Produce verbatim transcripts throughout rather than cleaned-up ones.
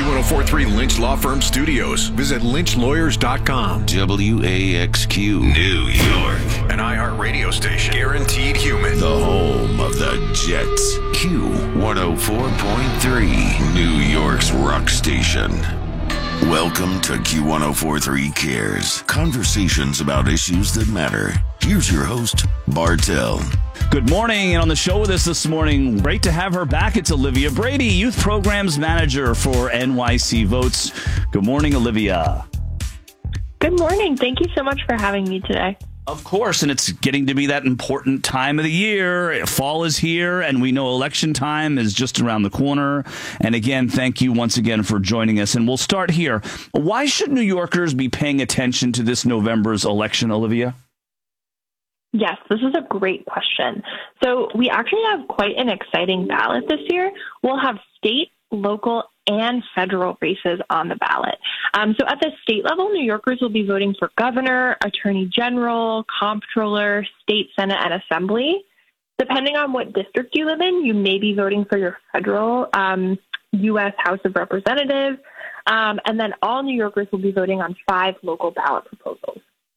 Q one oh four point three Lynch Law Firm Studios. Visit lynch lawyers dot com. W A X Q, New York. An iHeartRadio station. Guaranteed human. The home of the Jets. Q one oh four point three, New York's rock station. Welcome to Q one oh four point three Cares. Conversations about issues that matter. Here's your host, Bartell. Good morning, and on the show with us this morning, great to have her back. It's Olivia Brady, Youth Programs Manager for N Y C Votes. Good morning, Olivia. Good morning. Thank you so much for having me today. Of course, and it's getting to be that important time of the year. Fall is here, and we know election time is just around the corner. And again, thank you once again for joining us. And we'll start here. Why should New Yorkers be paying attention to this November's election, Olivia? Yes, this is a great question. So we actually have quite an exciting ballot this year. We'll have state, local, and federal races on the ballot. Um, so at the state level, New Yorkers will be voting for governor, attorney general, comptroller, state senate, and assembly. Depending on what district you live in, you may be voting for your federal um, U S House of Representatives. Um, and then all New Yorkers will be voting on five local ballot proposals.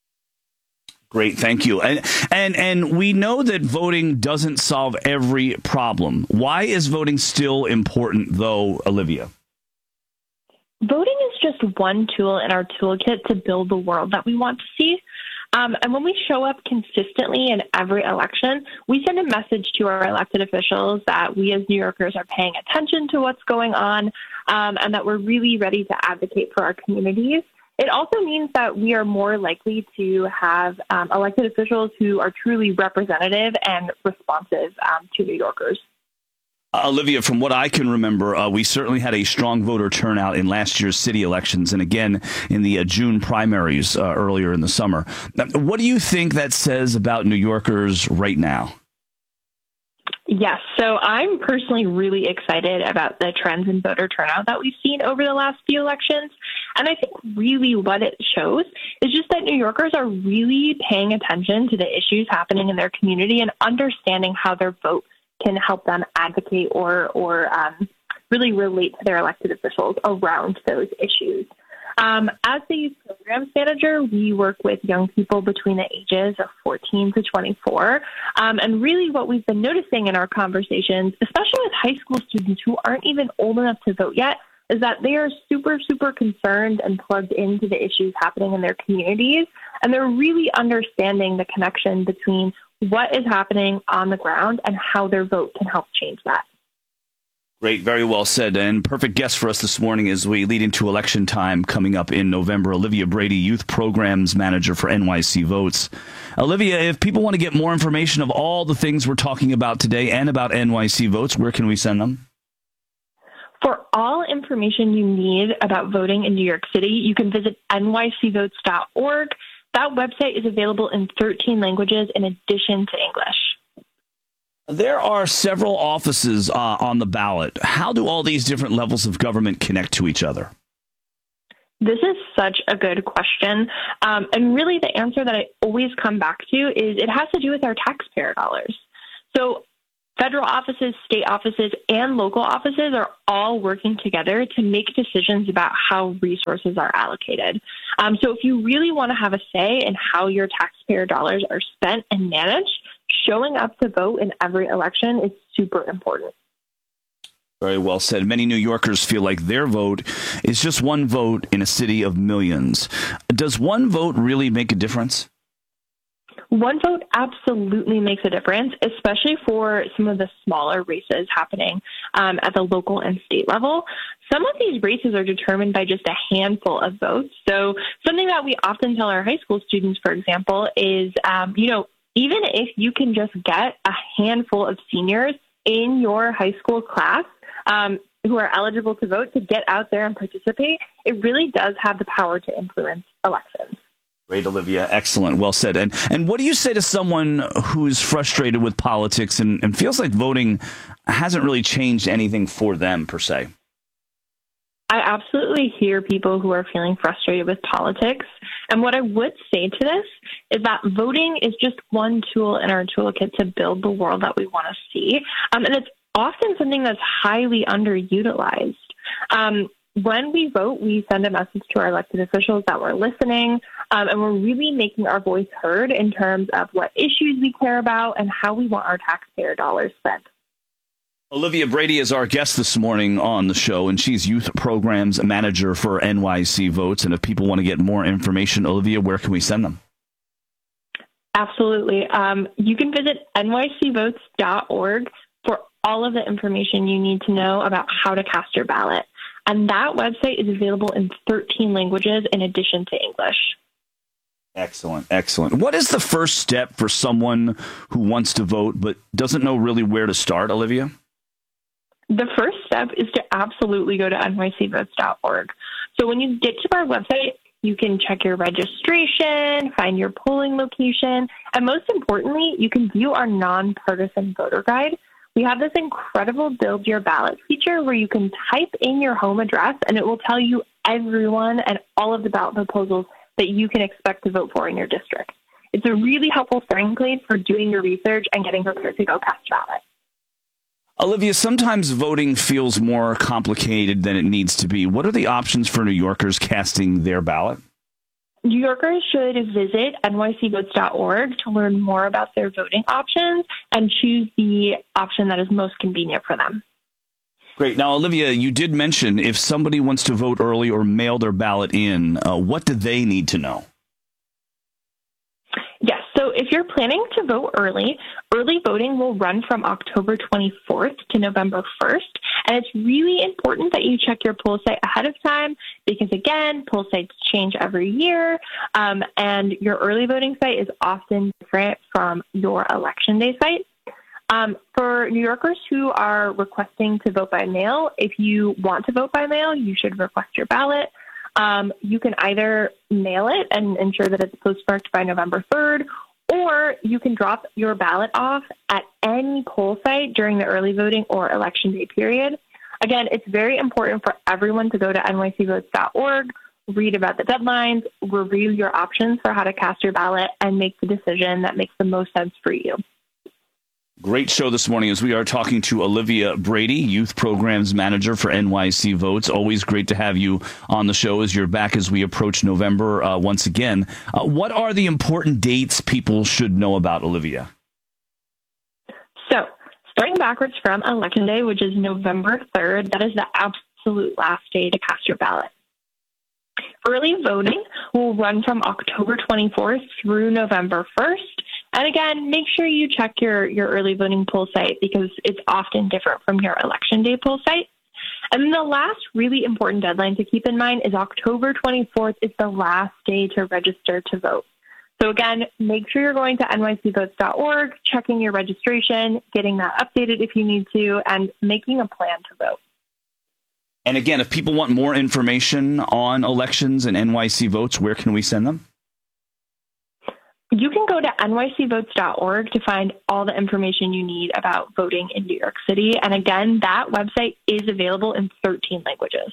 Great, thank you. And and and we know that voting doesn't solve every problem. Why is voting still important, though, Olivia? Voting is just one tool in our toolkit to build the world that we want to see. Um, and when we show up consistently in every election, we send a message to our elected officials that we as New Yorkers are paying attention to what's going on, um, and that we're really ready to advocate for our communities. It also means that we are more likely to have um, elected officials who are truly representative and responsive um, to New Yorkers. Uh, Olivia, from what I can remember, uh, we certainly had a strong voter turnout in last year's city elections and again in the uh, June primaries uh, earlier in the summer. Now, what do you think that says about New Yorkers right now? Yes, so I'm personally really excited about the trends in voter turnout that we've seen over the last few elections. And I think really what it shows is just that New Yorkers are really paying attention to the issues happening in their community and understanding how their vote can help them advocate or, or um, really relate to their elected officials around those issues. Um, as the Youth Programs Manager, we work with young people between the ages of fourteen to twenty-four. Um, and really what we've been noticing in our conversations, especially with high school students who aren't even old enough to vote yet, is that they are super, super concerned and plugged into the issues happening in their communities. And they're really understanding the connection between what is happening on the ground and how their vote can help change that. Great, very well said. And perfect guest for us this morning as we lead into election time coming up in November. Olivia Brady, Youth Programs Manager for N Y C Votes. Olivia, if people want to get more information of all the things we're talking about today and about N Y C Votes, where can we send them? For all information you need about voting in New York City, you can visit N Y C votes dot org. That website is available in thirteen languages in addition to English. There are several offices uh, on the ballot. How do all these different levels of government connect to each other? This is such a good question. Um, and really the answer that I always come back to is it has to do with our taxpayer dollars. So federal offices, state offices, and local offices are all working together to make decisions about how resources are allocated. Um, so if you really want to have a say in how your taxpayer dollars are spent and managed, showing up to vote in every election is super important. Very well said. Many New Yorkers feel like their vote is just one vote in a city of millions. Does one vote really make a difference? One vote absolutely makes a difference, especially for some of the smaller races happening um, at the local and state level. Some of these races are determined by just a handful of votes. So something that we often tell our high school students, for example, is, um, you know, even if you can just get a handful of seniors in your high school class um, who are eligible to vote to get out there and participate, it really does have the power to influence elections. Great, Olivia. Excellent. Well said. And and what do you say to someone who is frustrated with politics and, and feels like voting hasn't really changed anything for them, per se? I absolutely hear people who are feeling frustrated with politics. And what I would say to this is that voting is just one tool in our toolkit to build the world that we want to see. Um, and it's often something that's highly underutilized. Um, when we vote, we send a message to our elected officials that we're listening, um, and we're really making our voice heard in terms of what issues we care about and how we want our taxpayer dollars spent. Olivia Brady is our guest this morning on the show, and she's Youth Programs Manager for N Y C Votes. And if people want to get more information, Olivia, where can we send them? Absolutely. Um, you can visit N Y C votes dot org for all of the information you need to know about how to cast your ballot. And that website is available in thirteen languages in addition to English. Excellent, excellent. What is the first step for someone who wants to vote but doesn't know really where to start, Olivia? The first step is to absolutely go to N Y C votes dot org. So when you get to our website, you can check your registration, find your polling location, and most importantly, you can view our nonpartisan voter guide. We have this incredible Build Your Ballot feature where you can type in your home address and it will tell you everyone and all of the ballot proposals that you can expect to vote for in your district. It's a really helpful starting place for doing your research and getting prepared to go cast a ballot. Olivia, sometimes voting feels more complicated than it needs to be. What are the options for New Yorkers casting their ballot? New Yorkers should visit N Y C votes dot org to learn more about their voting options and choose the option that is most convenient for them. Great. Now, Olivia, you did mention if somebody wants to vote early or mail their ballot in, uh, what do they need to know? Yes. So if you're planning to vote early, early voting will run from October twenty-fourth to November first. And it's really important that you check your poll site ahead of time because, again, poll sites change every year. Um, and your early voting site is often different from your election day site. Um, for New Yorkers who are requesting to vote by mail, if you want to vote by mail, you should request your ballot. Um, you can either mail it and ensure that it's postmarked by November third, or you can drop your ballot off at any poll site during the early voting or election day period. Again, it's very important for everyone to go to N Y C votes dot org, read about the deadlines, review your options for how to cast your ballot, and make the decision that makes the most sense for you. Great show this morning as we are talking to Olivia Brady, Youth Programs Manager for N Y C Votes. Always great to have you on the show as you're back as we approach November uh, once again. Uh, what are the important dates people should know about, Olivia? So, starting backwards from Election Day, which is November third, that is the absolute last day to cast your ballot. Early voting will run from October twenty-fourth through November first. And again, make sure you check your, your early voting poll site because it's often different from your election day poll site. And then the last really important deadline to keep in mind is October twenty-fourth is the last day to register to vote. So again, make sure you're going to N Y C votes dot org, checking your registration, getting that updated if you need to, and making a plan to vote. And again, if people want more information on elections and N Y C Votes, where can we send them? You can go to N Y C votes dot org to find all the information you need about voting in New York City. And again, that website is available in thirteen languages.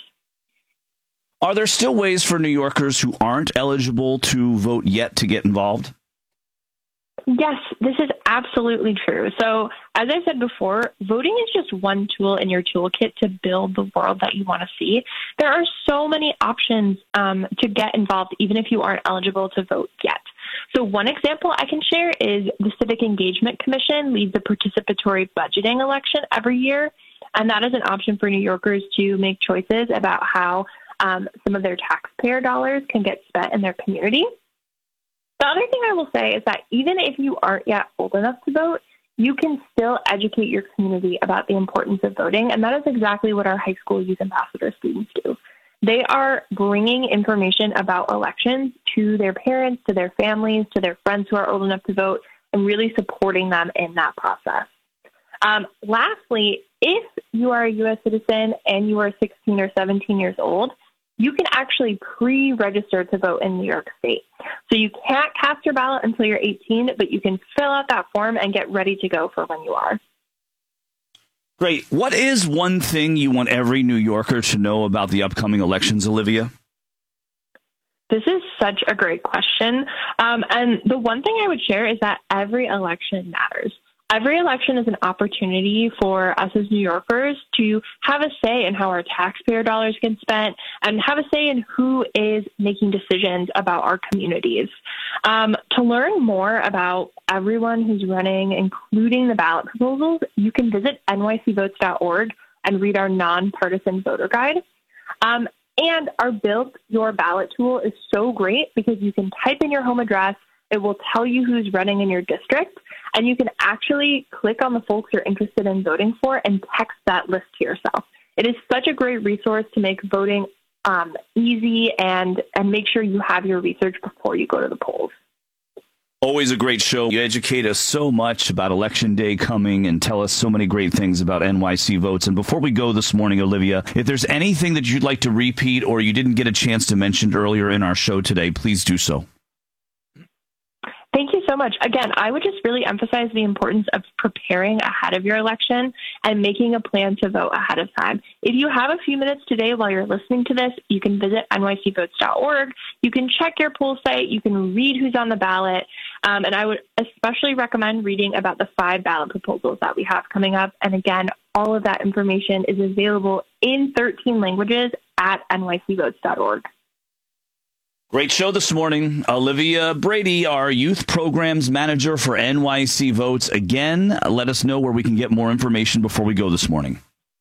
Are there still ways for New Yorkers who aren't eligible to vote yet to get involved? Yes, this is absolutely true. So, as I said before, voting is just one tool in your toolkit to build the world that you want to see. There are so many options um, to get involved, even if you aren't eligible to vote yet. So one example I can share is the Civic Engagement Commission leads a participatory budgeting election every year, and that is an option for New Yorkers to make choices about how um, some of their taxpayer dollars can get spent in their community. The other thing I will say is that even if you aren't yet old enough to vote, you can still educate your community about the importance of voting, and that is exactly what our high school youth ambassador students do. They are bringing information about elections to their parents, to their families, to their friends who are old enough to vote, and really supporting them in that process. Um, lastly, if you are a U S citizen and you are sixteen or seventeen years old, you can actually pre-register to vote in New York State. So you can't cast your ballot until you're eighteen, but you can fill out that form and get ready to go for when you are. Great. What is one thing you want every New Yorker to know about the upcoming elections, Olivia? This is such a great question. Um, and the one thing I would share is that every election matters. Every election is an opportunity for us as New Yorkers to have a say in how our taxpayer dollars get spent and have a say in who is making decisions about our communities. Um, to learn more about everyone who's running, including the ballot proposals, you can visit N Y C votes dot org and read our nonpartisan voter guide. Um, and our Build Your Ballot tool is so great because you can type in your home address. It will tell you who's running in your district, and you can actually click on the folks you're interested in voting for and text that list to yourself. It is such a great resource to make voting um, easy and, and make sure you have your research before you go to the polls. Always a great show. You educate us so much about Election Day coming and tell us so many great things about N Y C Votes. And before we go this morning, Olivia, if there's anything that you'd like to repeat or you didn't get a chance to mention earlier in our show today, please do so. Thank you so much. Again, I would just really emphasize the importance of preparing ahead of your election and making a plan to vote ahead of time. If you have a few minutes today while you're listening to this, you can visit N Y C votes dot org. You can check your poll site. You can read who's on the ballot. Um, and I would especially recommend reading about the five ballot proposals that we have coming up. And again, all of that information is available in thirteen languages at N Y C votes dot org. Great show this morning. Olivia Brady, our youth programs manager for N Y C Votes. Again, let us know where we can get more information before we go this morning.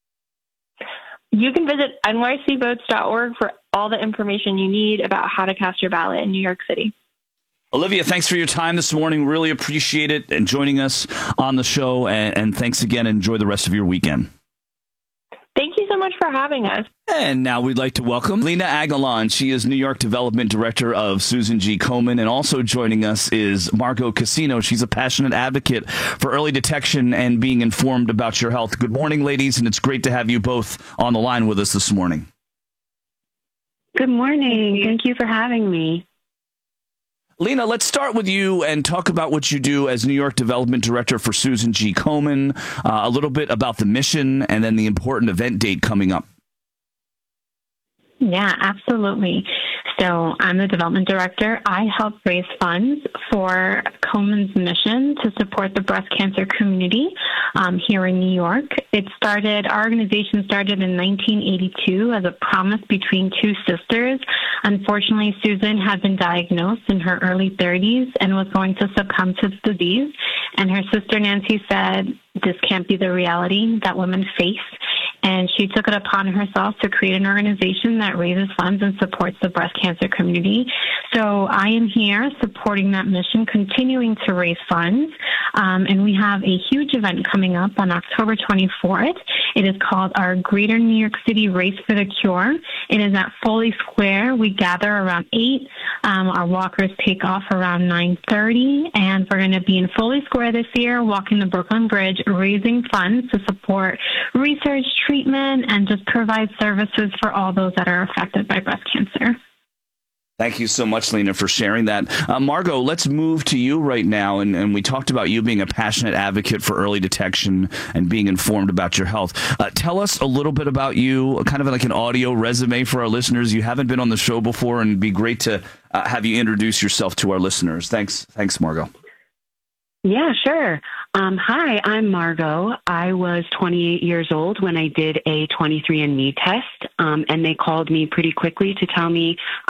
You can visit N Y C votes dot org for all the information you need about how to cast your ballot in New York City. Olivia, thanks for your time this morning. Really appreciate it and joining us on the show. And, and thanks again. Enjoy the rest of your weekend. Thank you so much for having us. And now we'd like to welcome Lena Aguilon. She is New York Development Director of Susan G. Komen. And also joining us is Margot Cassino. She's a passionate advocate for early detection and being informed about your health. Good morning, ladies, and it's great to have you both on the line with us this morning. Good morning. Thank you for having me. Lena, let's start with you and talk about what you do as New York Development Director for Susan G. Komen, uh, a little bit about the mission and then the important event date coming up. Yeah, absolutely. So I'm the development director. I help raise funds for Komen's mission to support the breast cancer community um, here in New York. It started, our organization started in nineteen eighty-two as a promise between two sisters. Unfortunately, Susan had been diagnosed in her early thirties and was going to succumb to the disease. And her sister Nancy said, this can't be the reality that women face. And she took it upon herself to create an organization that raises funds and supports the breast cancer community. So I am here supporting that mission, continuing to raise funds. Um, and we have a huge event coming up on October twenty-fourth. It is called our Greater New York City Race for the Cure. It is at Foley Square. We gather around eight. Um, our walkers take off around nine thirty. And we're going to be in Foley Square this year, walking the Brooklyn Bridge, raising funds to support research, treatment, and just provide services for all those that are affected by breast cancer. Thank you so much, Lena, for sharing that. Uh, Margot, let's move to you right now. And, and we talked about you being a passionate advocate for early detection and being informed about your health. Uh, tell us a little bit about you, kind of like an audio resume for our listeners. You haven't been on the show before, and it'd be great to uh, have you introduce yourself to our listeners. Thanks. Thanks, Margot. Yeah, sure. Um, hi, I'm Margot. I was twenty-eight years old when I did a twenty-three and me test, um, and they called me pretty quickly to tell me